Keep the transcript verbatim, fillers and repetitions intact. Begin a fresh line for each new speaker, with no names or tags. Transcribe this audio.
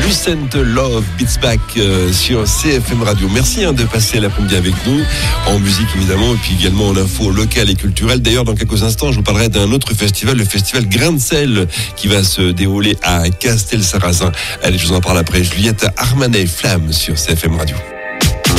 Lucent Love Beats Back euh, sur C F M Radio. Merci hein, de passer l'après-midi avec nous, en musique évidemment, et puis également en info locale et culturelle. D'ailleurs, dans quelques instants, je vous parlerai d'un autre festival, le festival Grain de Sel, qui va se dérouler à Castelsarrasin. Allez, je vous en parle après. Juliette Armanet, Flamme sur C F M Radio.